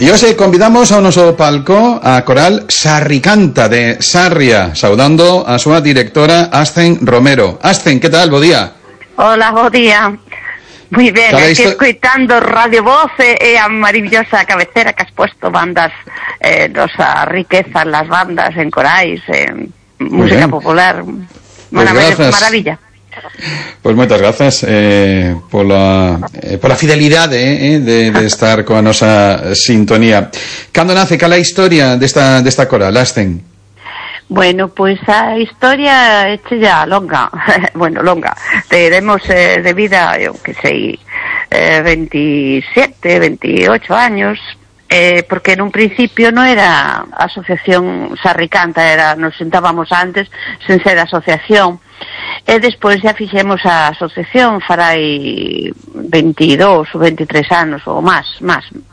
E hoxe convidamos ao noso palco a coral Sarricanta de Sarria, saudando a súa directora Ascen Romero. Ascen, que tal? Bo día. Hola, bo día. Moi ben, aquí escoitando Radio Voz e a maravillosa cabecera que has puesto, bandas, nosa riqueza las bandas en corais, música popular, maravilla. Pois moitas grazas pola fidelidade de estar coa nosa sintonía. Cando nace, cal a historia desta coral, Ascen? Bueno, pois a historia é xa longa, longa. Teremos de vida, eu que sei, 27, 28 años, porque en un principio non era asociación Sarricanta, nos sentábamos antes sen ser asociación. E despois xa fixemos a asociación farai 22 ou 23 anos ou máis,